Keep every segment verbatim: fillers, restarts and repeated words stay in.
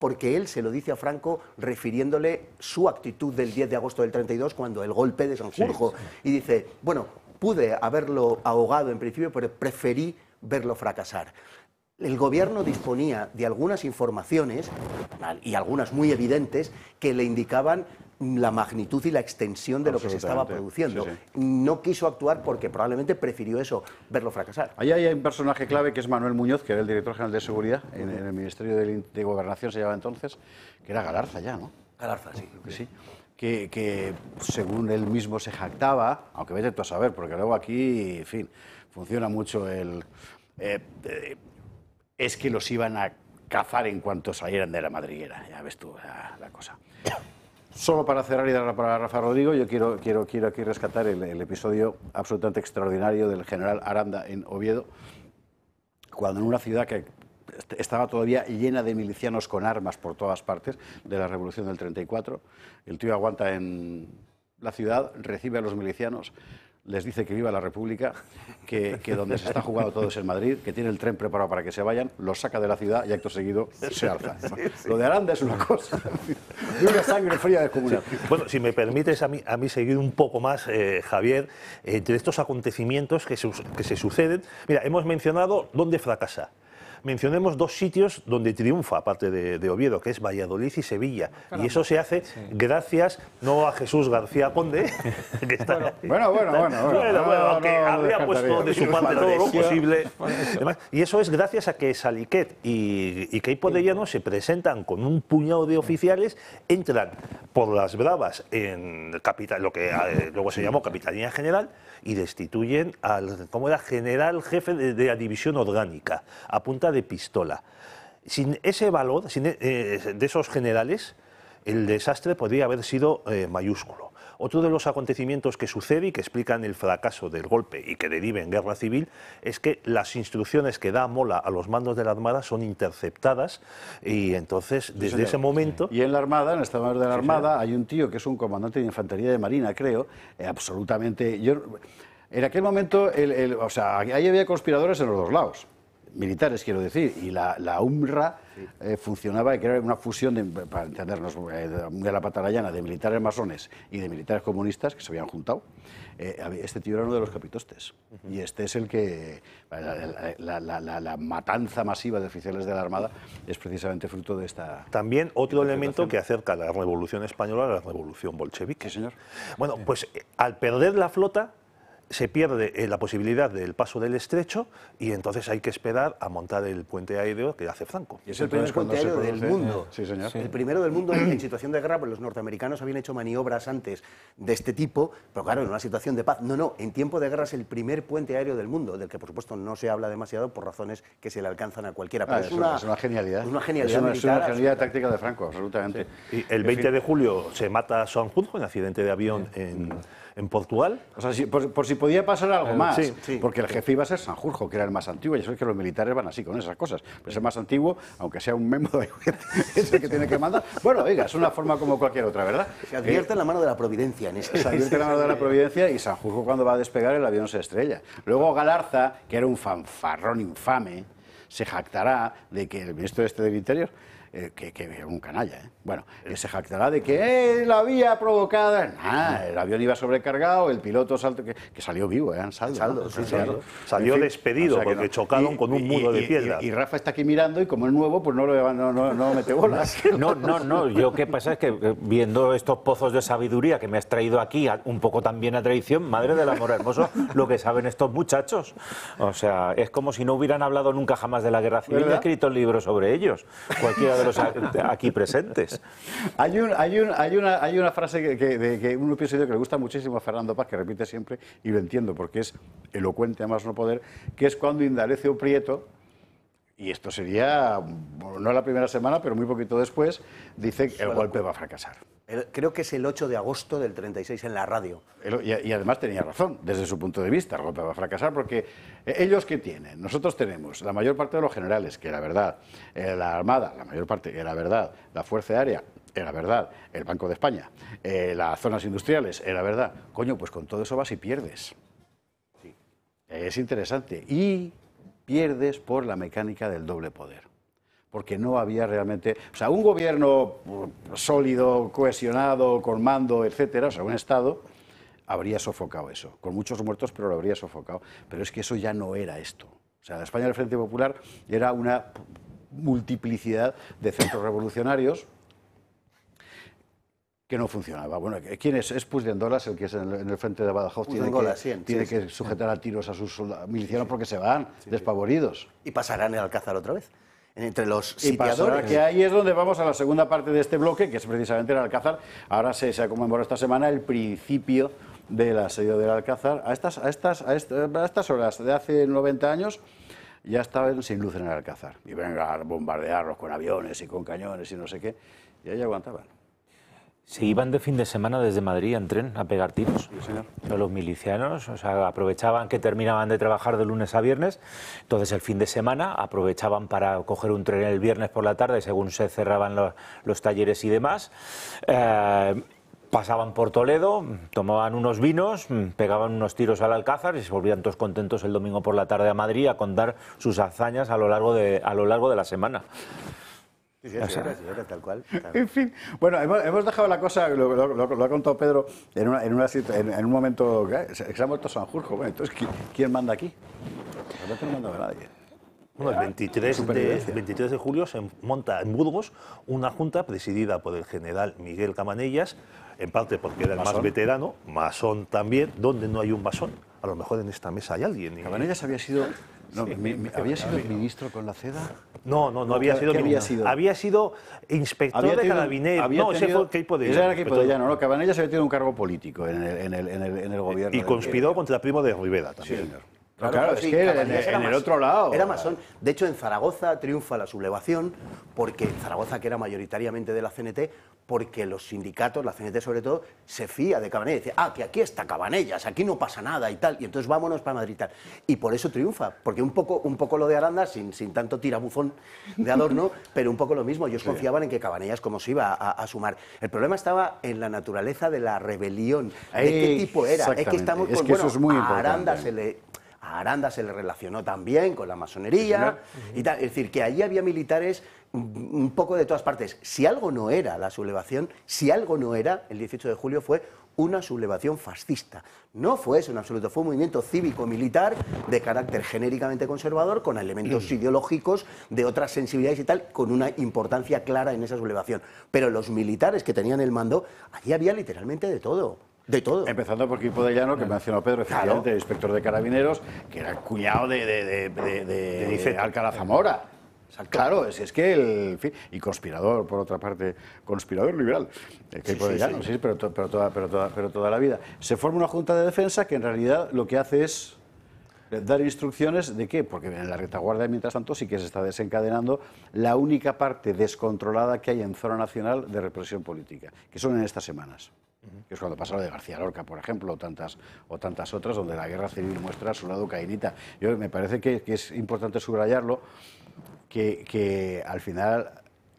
porque él se lo dice a Franco refiriéndole su actitud del diez de agosto del treinta y dos, cuando el golpe de Sanjurjo, sí, sí. Y dice, bueno, pude haberlo ahogado en principio, pero preferí verlo fracasar. El gobierno disponía de algunas informaciones, y algunas muy evidentes, que le indicaban la magnitud y la extensión de lo que se estaba produciendo. Sí, sí. No quiso actuar porque probablemente prefirió eso, verlo fracasar. Ahí hay un personaje clave que es Manuel Muñoz, que era el director general de Seguridad en, en el Ministerio de, de Gobernación, se llamaba entonces, que era Galarza ya, ¿no? Galarza, sí. Que sí. Que, que según él mismo se jactaba, aunque vete tú a saber, porque luego aquí, en fin, funciona mucho el... Eh, eh, es que los iban a cazar en cuanto salieran de la madriguera, ya ves tú la, la cosa. Solo para cerrar y dar la palabra a Rafa Rodrigo, yo quiero, quiero, quiero aquí rescatar el, el episodio absolutamente extraordinario del general Aranda en Oviedo, cuando en una ciudad que estaba todavía llena de milicianos con armas por todas partes, de la Revolución del treinta y cuatro, el tío aguanta en la ciudad, recibe a los milicianos, les dice que viva la República, que, que donde se está jugando todo es en Madrid, que tiene el tren preparado para que se vayan, los saca de la ciudad y acto seguido se alza. Sí, sí. Lo de Aranda es una cosa, de una sangre fría descomunal. Sí. Bueno, si me permites a mí, a mí seguir un poco más, eh, Javier, entre estos acontecimientos que se, que se suceden, mira, hemos mencionado dónde fracasa. Mencionemos dos sitios donde triunfa, aparte de, de Oviedo, que es Valladolid y Sevilla. Caramba. Y eso se hace sí. gracias, no a Jesús García Conde, que está... Bueno, bueno, bueno. Bueno, bueno, bueno, bueno no, aunque no, no, habría no puesto de su parte todo lo posible. Además, y eso es gracias a que Saliquet y, y Queipo de Llano se presentan con un puñado de oficiales, entran por las bravas en capital, lo que eh, luego se llamó Capitanía General, y destituyen al, ¿cómo era?, general jefe de, de la división orgánica, a punta de pistola. Sin ese valor, sin, eh, de esos generales, el desastre podría haber sido eh, mayúsculo. Otro de los acontecimientos que sucede y que explican el fracaso del golpe y que deriva en guerra civil es que las instrucciones que da Mola a los mandos de la Armada son interceptadas y entonces desde sí, ese momento... Y en la Armada, en el Estado Mayor de la Armada, sí, hay un tío que es un comandante de infantería de marina, creo, eh, absolutamente... Yo, en aquel momento, el, el, o sea, ahí había conspiradores en los dos lados. Militares, quiero decir, y la, la UMRA sí. eh, funcionaba, que era una fusión, de, para entendernos, eh, de la patarayana, de militares masones y de militares comunistas que se habían juntado. Eh, este tío era uno de los capitostes, uh-huh. y este es el que... La, la, la, la, la matanza masiva de oficiales de la Armada es precisamente fruto de esta... También otro elemento que acerca a la Revolución Española a la Revolución Bolchevique. Sí, señor. Bueno, pues al perder la flota, se pierde eh, la posibilidad del paso del estrecho y entonces hay que esperar a montar el puente aéreo que hace Franco. Y es el primer puente aéreo del mundo. Sí, señor. Sí. El primero del mundo en, en situación de guerra, pues los norteamericanos habían hecho maniobras antes de este tipo, pero claro, en una situación de paz. No, no, en tiempo de guerra es el primer puente aéreo del mundo, del que por supuesto no se habla demasiado por razones que se le alcanzan a cualquiera. Pero Ah, es, es, una, una, es una genialidad. Es una genialidad, es una, militar, es una genialidad táctica de Franco, absolutamente. Sí. Y el veinte de julio se mata a Sanjurjo en accidente de avión en... en Portugal. O sea, si, por, por si podía pasar algo eh, más, sí, sí. porque el jefe iba a ser Sanjurjo, que era el más antiguo, y eso es que los militares van así con esas cosas. Pues el más antiguo, aunque sea un memo, es el que tiene que mandar. Bueno, oiga, es una forma como cualquier otra, ¿verdad? Se advierte eh, la mano de la providencia en ese. Se advierte la mano de la providencia y Sanjurjo cuando va a despegar el avión se estrella. Luego Galarza, que era un fanfarrón infame, se jactará de que el ministro este del Interior, Eh, que, que era un canalla, ¿eh? Bueno, eh, se jactará de que eh, la vía provocada... Nah, el avión iba sobrecargado, el piloto salto, que, que salió vivo, ¿eh? En saldo, saldo, ¿no? sí, saldo. Salió en fin, despedido, o sea, porque no. chocaron y, con un muro y, de piedra. Y, y, y Rafa está aquí mirando y como es nuevo, pues no, lo, no, no, no mete bolas. No, no, no, yo qué pasa es que viendo estos pozos de sabiduría que me has traído aquí, un poco también a traición, madre del amor hermoso, lo que saben estos muchachos. O sea, es como si no hubieran hablado nunca jamás de la guerra civil y escrito libros sobre ellos, cualquiera de los aquí presentes. Hay, un, hay, un, hay, una, hay una frase que, que, de, que un episodio que le gusta muchísimo a Fernando Paz, que repite siempre, y lo entiendo porque es elocuente a más no poder, que es cuando Indalecio Prieto, y esto sería, no la primera semana, pero muy poquito después, dice que el golpe va a fracasar. Creo que es el ocho de agosto del treinta y seis en la radio. Y, y además tenía razón, desde su punto de vista, el golpe va a fracasar porque ellos ¿qué tienen? Nosotros tenemos la mayor parte de los generales, que era verdad, eh, la Armada, la mayor parte era verdad, la Fuerza Aérea, era verdad, el Banco de España, eh, las zonas industriales, era verdad. Coño, pues con todo eso vas y pierdes. Sí. Es interesante. Y pierdes por la mecánica del doble poder. porque no había realmente... O sea, un gobierno sólido, cohesionado, con mando, etcétera, o sea, un Estado, habría sofocado eso, con muchos muertos, pero lo habría sofocado. Pero es que eso ya no era esto. O sea, la España del Frente Popular era una multiplicidad de centros revolucionarios que no funcionaba. Bueno, ¿quién es? Es Puigdengolas, el que es en el, en el frente de Badajoz, tiene que, sí, tiene sí, que sí. sujetar a tiros a sus milicianos sí. porque se van sí, despavoridos. Y pasarán el Alcázar otra vez. Entre los sitiadores. Y que ahí es donde vamos a la segunda parte de este bloque, que es precisamente el Alcázar. Ahora se, se ha conmemorado esta semana el principio del asedio del Alcázar. A estas, a, estas, a, estas, a estas horas de hace noventa años ya estaban sin luz en el Alcázar. Y venga a bombardearlos con aviones y con cañones y no sé qué. Y ahí aguantaban. Se iban de fin de semana desde Madrid en tren a pegar tiros. Sí, señor. Los milicianos, o sea, aprovechaban que terminaban de trabajar de lunes a viernes, entonces el fin de semana aprovechaban para coger un tren el viernes por la tarde, según se cerraban los, los talleres y demás. Eh, pasaban por Toledo, tomaban unos vinos, pegaban unos tiros al Alcázar y se volvían todos contentos el domingo por la tarde a Madrid a contar sus hazañas a lo largo de, a lo largo de la semana. Sí, sí, sí, sí, sí, tal cual. Claro. En fin, bueno, hemos, hemos dejado la cosa, lo, lo, lo, lo ha contado Pedro, en, una, en, una, en, en un momento que se, se ha muerto Sanjurjo. Bueno, entonces, ¿quién, quién manda aquí? No no manda nadie. Bueno, el veintitrés de, veintitrés de julio se monta en Burgos una junta presidida por el general Miguel Cabanellas, en parte porque era el masón. más veterano, masón también, donde no hay un masón. A lo mejor en esta mesa hay alguien. Cabanellas había sido... No, sí, mi, mi, ¿Había sido el ministro con la C E D A? No, no, no había sido. ¿Qué había sido? Había sido inspector había de Carabineros. No, ese fue Queipo de Llano. Ese era Queipo de Llano, ¿no? Cabanellas había tenido un cargo político en el, en el, en el, en el gobierno. Y conspiró contra Primo de Rivera también. Sí, señor. Claro, claro, es sí, que en, en el otro lado. Era masón. De hecho, en Zaragoza triunfa la sublevación, porque Zaragoza, que era mayoritariamente de la C N T, porque los sindicatos, la C N T sobre todo, se fía de Cabanellas. Dice, ah, que aquí está Cabanellas, aquí no pasa nada y tal, y entonces vámonos para Madrid y tal. Y por eso triunfa, porque un poco, un poco lo de Aranda, sin, sin tanto tirabuzón de Adorno, pero un poco lo mismo. Ellos sí. confiaban en que Cabanellas como se iba a, a sumar. El problema estaba en la naturaleza de la rebelión, de eh, qué tipo era. Es que estamos es con, que bueno, eso es muy a importante. Aranda se le... A Aranda se le relacionó también con la masonería sí, y tal. Es decir, que allí había militares un poco de todas partes. Si algo no era la sublevación, si algo no era, el dieciocho de julio fue una sublevación fascista. No fue eso en absoluto, fue un movimiento cívico-militar de carácter genéricamente conservador, con elementos ideológicos de otras sensibilidades y tal, con una importancia clara en esa sublevación. Pero los militares que tenían el mando, allí había literalmente de todo. De todo. Empezando por Queipo de Llano, que mencionó Pedro, efectivamente, claro. el inspector de Carabineros, que era el cuñado de, de, de, de, de, de Alcalá Zamora. Claro, es, es que el... En fin, y conspirador, por otra parte, conspirador liberal. El Queipo sí, de Llano, sí, sí. sí pero, to, pero, toda, pero, toda, pero toda la vida. Se forma una junta de defensa que en realidad lo que hace es dar instrucciones de qué, porque en la retaguardia, mientras tanto, sí que se está desencadenando la única parte descontrolada que hay en zona nacional de represión política, que son en estas semanas. Que es cuando pasa lo de García Lorca, por ejemplo, o tantas, o tantas otras, donde la guerra civil muestra su lado cainita. Yo, me parece que, que es importante subrayarlo, que, que al final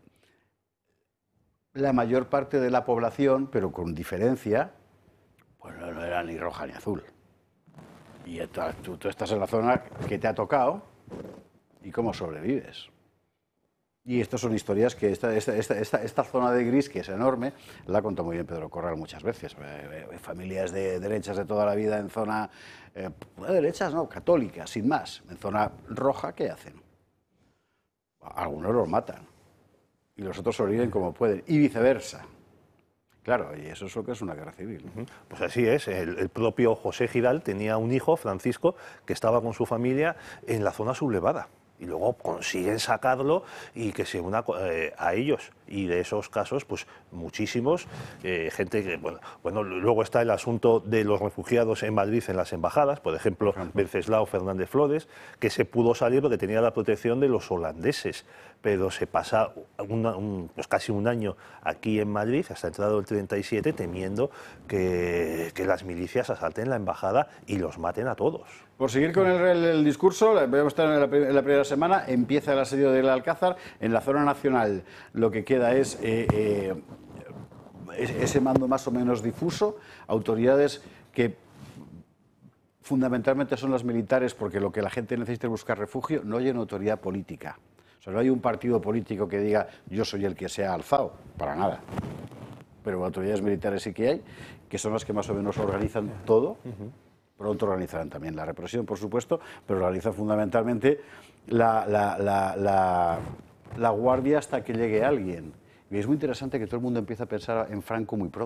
la mayor parte de la población, pero con diferencia, pues no, no era ni roja ni azul. Y tú, tú estás en la zona que te ha tocado y cómo sobrevives. Y estas son historias que esta, esta, esta, esta, esta zona de gris, que es enorme, la ha contado muy bien Pedro Corral muchas veces. Eh, eh, familias de derechas de toda la vida en zona... Eh, derechas, no, católicas, sin más. En zona roja, ¿qué hacen? Algunos los matan. Y los otros sobreviven como pueden. Y viceversa. Claro, y eso es lo que es una guerra civil. Pues así es. El, el propio José Giral tenía un hijo, Francisco, que estaba con su familia en la zona sublevada. Y luego consiguen sacarlo y que se una eh, a ellos. Y de esos casos, pues muchísimos, eh, gente que, bueno, bueno, luego está el asunto de los refugiados en Madrid en las embajadas, por ejemplo, Venceslao Fernández Flores, que se pudo salir porque tenía la protección de los holandeses, pero se pasa una, un, pues casi un año aquí en Madrid, hasta entrado el treinta y siete, temiendo que, que las milicias asalten la embajada y los maten a todos. Por seguir con el, el, el discurso, vamos a estar en la, en la primera semana, empieza el asedio del Alcázar. En la zona nacional lo que queda es eh, eh, ese mando más o menos difuso, autoridades que fundamentalmente son las militares, porque lo que la gente necesita es buscar refugio, no hay una autoridad política. O sea, no hay un partido político que diga yo soy el que se ha alzado, para nada. Pero autoridades militares sí que hay, que son las que más o menos organizan todo. Pronto organizarán también la represión, por supuesto, pero organizan fundamentalmente la, la, la, la, la guardia hasta que llegue alguien. Y es muy interesante que todo el mundo empiece a pensar en Franco muy pronto.